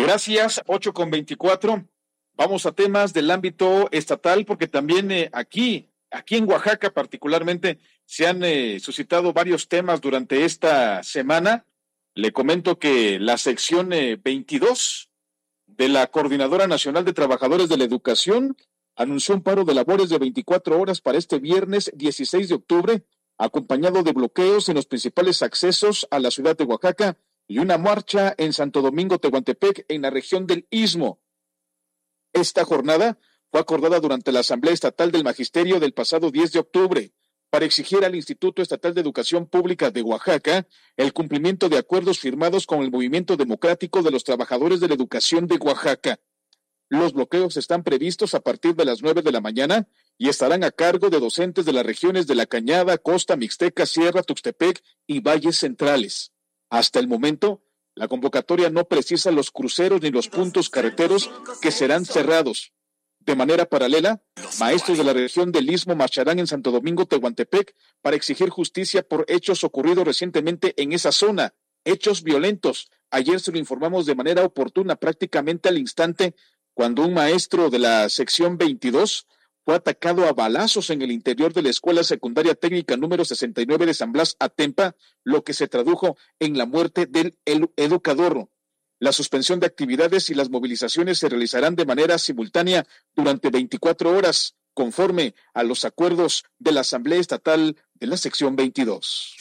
Gracias, 8:24. Vamos a temas del ámbito estatal, porque también aquí en Oaxaca particularmente se han suscitado varios temas durante esta semana. Le comento que la sección 22 de la Coordinadora Nacional de Trabajadores de la Educación anunció un paro de labores de 24 horas para este viernes 16 de octubre, acompañado de bloqueos en los principales accesos a la ciudad de Oaxaca y una marcha en Santo Domingo, Tehuantepec, en la región del Istmo. Esta jornada fue acordada durante la Asamblea Estatal del Magisterio del pasado 10 de octubre para exigir al Instituto Estatal de Educación Pública de Oaxaca el cumplimiento de acuerdos firmados con el Movimiento Democrático de los Trabajadores de la Educación de Oaxaca. Los bloqueos están previstos a partir de las 9 de la mañana y estarán a cargo de docentes de las regiones de La Cañada, Costa, Mixteca, Sierra, Tuxtepec y Valles Centrales. Hasta el momento, la convocatoria no precisa los cruceros ni los puntos carreteros que serán cerrados. De manera paralela, maestros de la región del Istmo marcharán en Santo Domingo, Tehuantepec, para exigir justicia por hechos ocurridos recientemente en esa zona, hechos violentos. Ayer se lo informamos de manera oportuna, prácticamente al instante, cuando un maestro de la sección 22 fue atacado a balazos en el interior de la Escuela Secundaria Técnica número 69 de San Blas Atempa, lo que se tradujo en la muerte del educador. La suspensión de actividades y las movilizaciones se realizarán de manera simultánea durante 24 horas, conforme a los acuerdos de la Asamblea Estatal de la sección 22.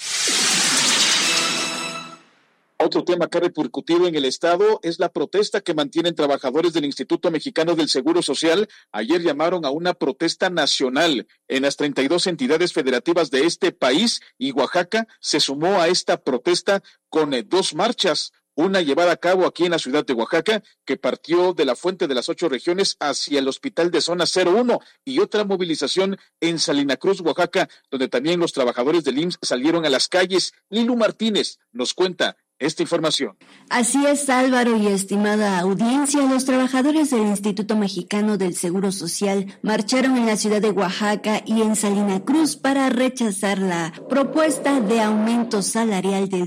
Otro tema que ha repercutido en el Estado es la protesta que mantienen trabajadores del Instituto Mexicano del Seguro Social. Ayer llamaron a una protesta nacional en las 32 entidades federativas de este país y Oaxaca se sumó a esta protesta con 2 marchas. Una llevada a cabo aquí en la ciudad de Oaxaca, que partió de la Fuente de las 8 Regiones hacia el Hospital de Zona 01, y otra movilización en Salina Cruz, Oaxaca, donde también los trabajadores del IMSS salieron a las calles. Lilu Martínez nos cuenta esta información. Así es, Álvaro, y estimada audiencia, los trabajadores del Instituto Mexicano del Seguro Social marcharon en la ciudad de Oaxaca y en Salina Cruz para rechazar la propuesta de aumento salarial del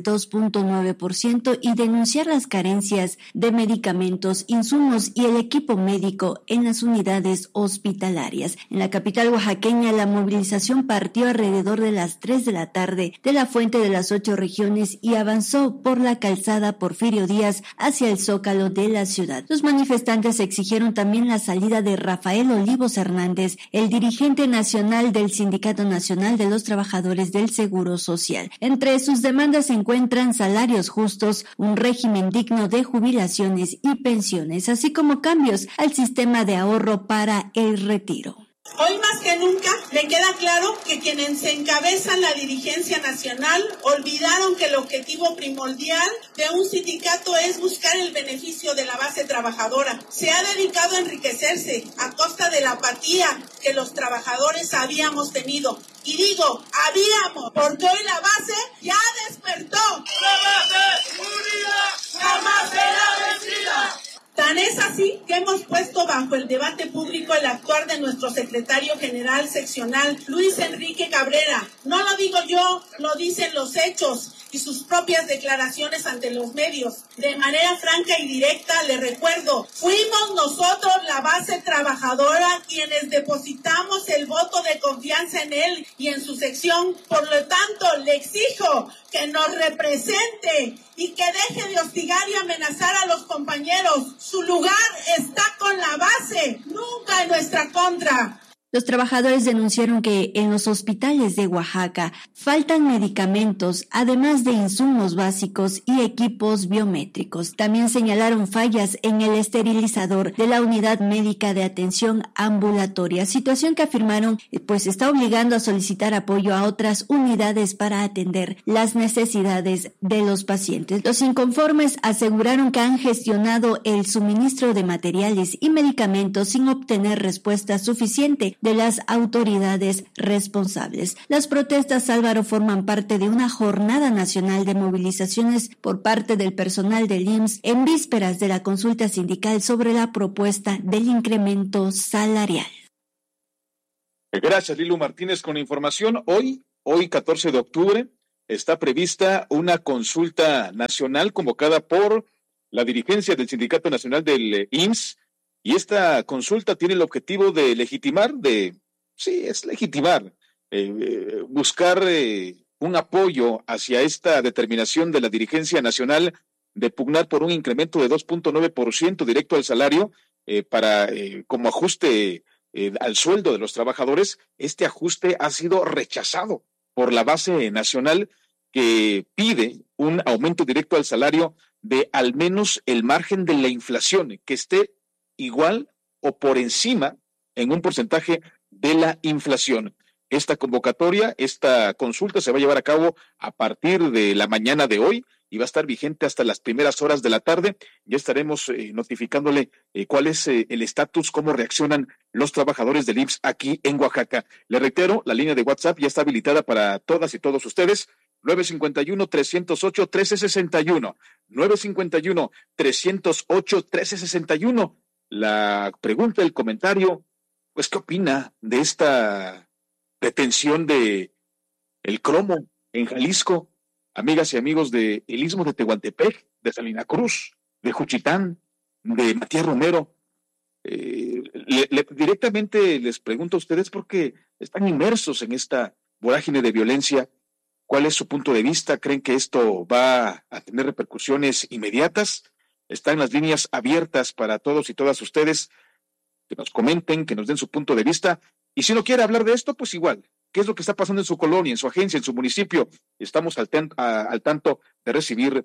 2.9% y denunciar las carencias de medicamentos, insumos y el equipo médico en las unidades hospitalarias. En la capital oaxaqueña, la movilización partió alrededor de las 3 de la tarde de la Fuente de las 8 Regiones y avanzó por la calzada Porfirio Díaz hacia el Zócalo de la ciudad. Los manifestantes exigieron también la salida de Rafael Olivos Hernández, el dirigente nacional del Sindicato Nacional de los Trabajadores del Seguro Social. Entre sus demandas se encuentran salarios justos, un régimen digno de jubilaciones y pensiones, así como cambios al sistema de ahorro para el retiro. Hoy más que nunca me queda claro que quienes encabezan la dirigencia nacional olvidaron que el objetivo primordial de un sindicato es buscar el beneficio de la base trabajadora. Se ha dedicado a enriquecerse a costa de la apatía que los trabajadores habíamos tenido. Y digo, habíamos, porque hoy la base ya despertó. ¡La base unida jamás será vencida! Tan es así que hemos puesto bajo el debate público el actuar de nuestro secretario general seccional, Luis Enrique Cabrera. No lo digo yo, lo dicen los hechos y sus propias declaraciones ante los medios. De manera franca y directa le recuerdo, fuimos nosotros la base trabajadora quienes depositamos el voto de confianza en él y en su sección. Por lo tanto, le exijo que nos represente y que deje de hostigar y amenazar a los compañeros. Su lugar está con la base, nunca en nuestra contra. Los trabajadores denunciaron que en los hospitales de Oaxaca faltan medicamentos, además de insumos básicos y equipos biométricos. También señalaron fallas en el esterilizador de la unidad médica de atención ambulatoria, situación que afirmaron pues está obligando a solicitar apoyo a otras unidades para atender las necesidades de los pacientes. Los inconformes aseguraron que han gestionado el suministro de materiales y medicamentos sin obtener respuesta suficiente de las autoridades responsables. Las protestas, Álvaro, forman parte de una jornada nacional de movilizaciones por parte del personal del IMSS en vísperas de la consulta sindical sobre la propuesta del incremento salarial. Gracias, Lilu Martínez, con la información. Hoy 14 de octubre, está prevista una consulta nacional convocada por la dirigencia del Sindicato Nacional del IMSS, y esta consulta tiene el objetivo de legitimar, buscar un apoyo hacia esta determinación de la dirigencia nacional de pugnar por un incremento de 2.9% directo al salario como ajuste al sueldo de los trabajadores. Este ajuste ha sido rechazado por la base nacional, que pide un aumento directo al salario de al menos el margen de la inflación, que esté igual o por encima en un porcentaje de la inflación. Esta convocatoria, esta consulta se va a llevar a cabo a partir de la mañana de hoy y va a estar vigente hasta las primeras horas de la tarde. Ya estaremos notificándole cuál es el estatus, cómo reaccionan los trabajadores del IMSS aquí en Oaxaca. Le reitero, la línea de WhatsApp ya está habilitada para todas y todos ustedes. 951-308-1361. 951-308-1361. La pregunta, el comentario, pues, ¿qué opina de esta detención de el cromo en Jalisco? Amigas y amigos del Istmo de Tehuantepec, de Salina Cruz, de Juchitán, de Matías Romero. Directamente les pregunto a ustedes, porque están inmersos en esta vorágine de violencia, ¿cuál es su punto de vista? ¿Creen que esto va a tener repercusiones inmediatas? Están las líneas abiertas para todos y todas ustedes, que nos comenten, que nos den su punto de vista. Y si no quiere hablar de esto, pues igual, ¿qué es lo que está pasando en su colonia, en su agencia, en su municipio? Estamos al tanto de recibir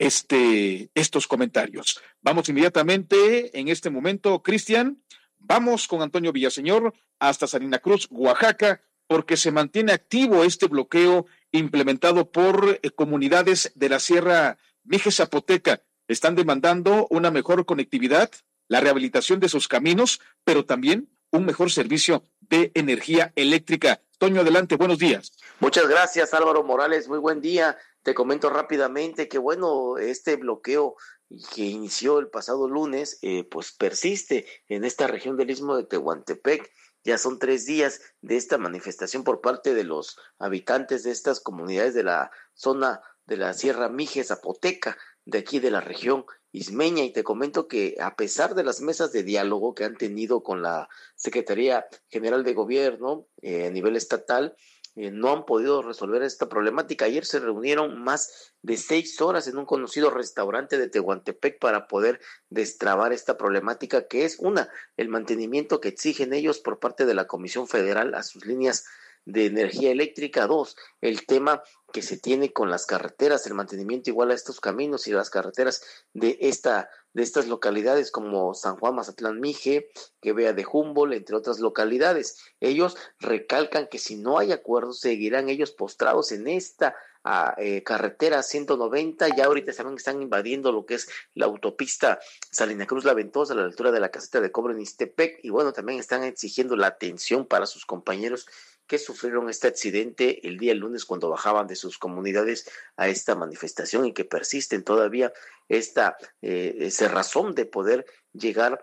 estos comentarios. Vamos inmediatamente, en este momento, Cristian, vamos con Antonio Villaseñor hasta Salina Cruz, Oaxaca, porque se mantiene activo este bloqueo implementado por comunidades de la Sierra Mije Zapoteca. Están demandando una mejor conectividad, la rehabilitación de sus caminos, pero también un mejor servicio de energía eléctrica. Toño, adelante, buenos días. Muchas gracias, Álvaro Morales, muy buen día. Te comento rápidamente que, este bloqueo que inició el pasado lunes, pues persiste en esta región del Istmo de Tehuantepec. Ya son 3 días de esta manifestación por parte de los habitantes de estas comunidades de la zona de la Sierra Mije Zapoteca, de aquí de la región ismeña, y te comento que a pesar de las mesas de diálogo que han tenido con la Secretaría General de Gobierno a nivel estatal, no han podido resolver esta problemática. Ayer se reunieron más de 6 horas en un conocido restaurante de Tehuantepec para poder destrabar esta problemática, que es el mantenimiento que exigen ellos por parte de la Comisión Federal a sus líneas de energía eléctrica. 2, el tema que se tiene con las carreteras, el mantenimiento igual a estos caminos y las carreteras de estas localidades como San Juan, Mazatlán, Mije, Quevea de Humboldt, entre otras localidades. Ellos recalcan que si no hay acuerdo, seguirán ellos postrados en esta carretera 190. Ya ahorita saben que están invadiendo lo que es la autopista Salina Cruz La Ventosa a la altura de la caseta de cobre en Ixtepec, y también están exigiendo la atención para sus compañeros que sufrieron este accidente el día lunes cuando bajaban de sus comunidades a esta manifestación, y que persisten todavía esta cerrazón de poder llegar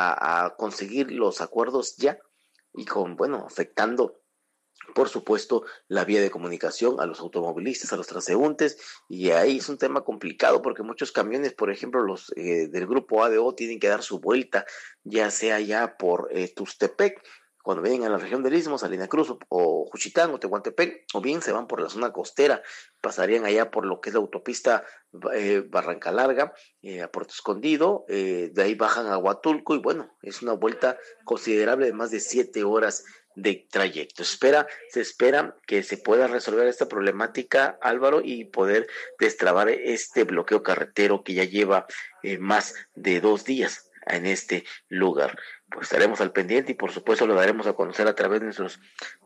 a conseguir los acuerdos ya, y afectando por supuesto la vía de comunicación a los automovilistas, a los transeúntes, y ahí es un tema complicado porque muchos camiones, por ejemplo los del grupo ADO, tienen que dar su vuelta, ya sea ya por Tuxtepec, cuando vienen a la región del Istmo, Salina Cruz o Juchitán o Tehuantepec, o bien se van por la zona costera, pasarían allá por lo que es la autopista Barranca Larga, a Puerto Escondido, de ahí bajan a Huatulco, y es una vuelta considerable de más de 7 horas de trayecto. Se espera que se pueda resolver esta problemática, Álvaro, y poder destrabar este bloqueo carretero que ya lleva más de 2 días en este lugar. Pues estaremos al pendiente y por supuesto lo daremos a conocer a través de nuestros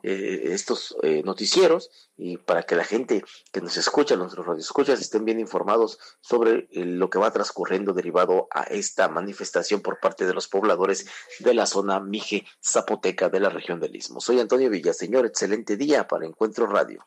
estos noticieros, y para que la gente que nos escucha, nuestros radioescuchas, estén bien informados sobre lo que va transcurriendo derivado a esta manifestación por parte de los pobladores de la zona Mije Zapoteca de la región del Istmo. Soy Antonio Villaseñor, excelente día para Encuentro Radio.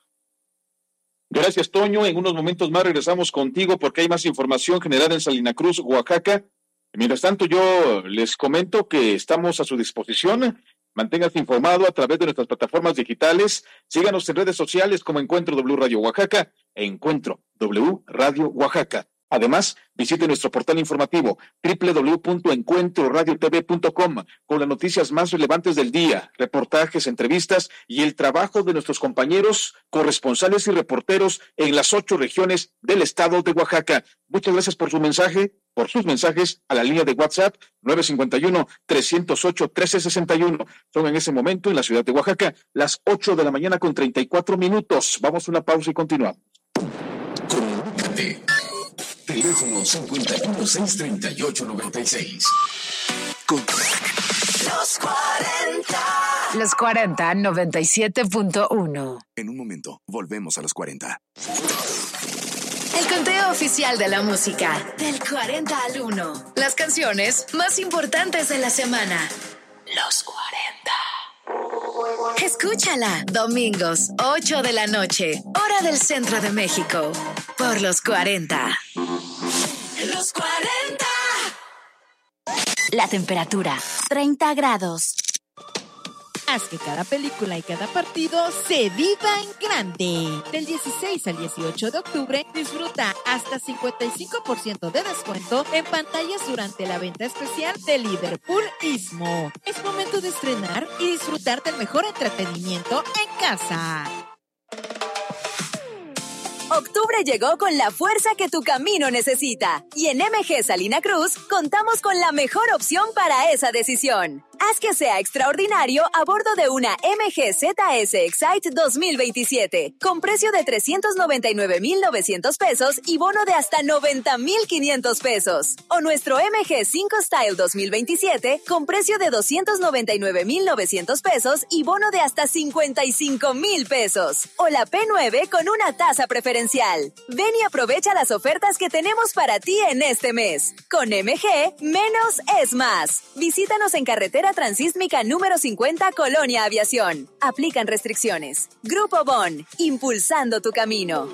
Gracias, Toño. En unos momentos más regresamos contigo porque hay más información generada en Salina Cruz, Oaxaca. Mientras tanto, yo les comento que estamos a su disposición. Manténgase informado a través de nuestras plataformas digitales. Síganos en redes sociales como Encuentro W Radio Oaxaca e Encuentro W Radio Oaxaca. Además, visite nuestro portal informativo www.encuentroradiotv.com con las noticias más relevantes del día, reportajes, entrevistas y el trabajo de nuestros compañeros, corresponsales y reporteros en las 8 regiones del estado de Oaxaca. Muchas gracias por sus mensajes a la línea de WhatsApp 951-308-1361. Son en ese momento en la ciudad de Oaxaca las 8 de la mañana con 34 minutos. Vamos a una pausa y continuamos. Comunícate. Teléfono 51-638-96. Los 40. Los 40, 97.1. En un momento, volvemos a los 40. El conteo oficial de la música. Del 40 al 1. Las canciones más importantes de la semana. Los 40. Escúchala. Domingos, 8 de la noche. Hora del centro de México. Por los 40. Los 40. La temperatura, 30 grados. Haz que cada película y cada partido se viva en grande. Del 16 al 18 de octubre, disfruta hasta 55% de descuento en pantallas durante la venta especial de Liverpool Istmo. Es momento de estrenar y disfrutar del mejor entretenimiento en casa. Octubre llegó con la fuerza que tu camino necesita. Y en MG Salina Cruz contamos con la mejor opción para esa decisión. Haz que sea extraordinario a bordo de una MG ZS Excite 2027, con precio de 399,900 pesos y bono de hasta 90,500 pesos. O nuestro MG 5 Style 2027, con precio de 299,900 pesos y bono de hasta 55,000 pesos. O la P9 con una tasa preferencial. Ven y aprovecha las ofertas que tenemos para ti en este mes. Con MG, menos es más. Visítanos en carretera Transísmica número 50, Colonia Aviación. Aplican restricciones. Grupo Bon, impulsando tu camino.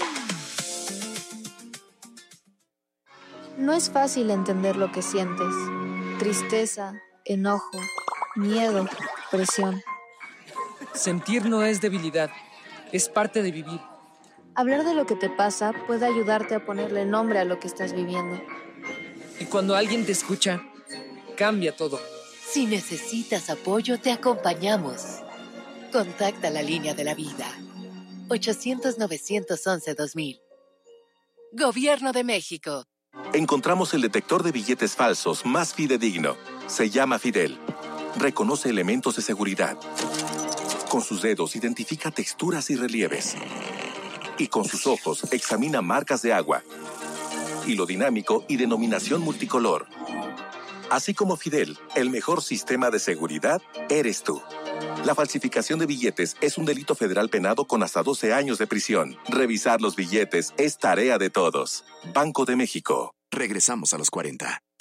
No es fácil entender lo que sientes. Tristeza, enojo, miedo, presión. Sentir no es debilidad, es parte de vivir. Hablar de lo que te pasa puede ayudarte a ponerle nombre a lo que estás viviendo. Y cuando alguien te escucha, cambia todo. Si necesitas apoyo, te acompañamos. Contacta la línea de la vida. 800-911-2000. Gobierno de México. Encontramos el detector de billetes falsos más fidedigno. Se llama Fidel. Reconoce elementos de seguridad. Con sus dedos identifica texturas y relieves. Y con sus ojos examina marcas de agua. Hilo dinámico y denominación multicolor. Así como Fidel, el mejor sistema de seguridad eres tú. La falsificación de billetes es un delito federal penado con hasta 12 años de prisión. Revisar los billetes es tarea de todos. Banco de México. Regresamos a los 40.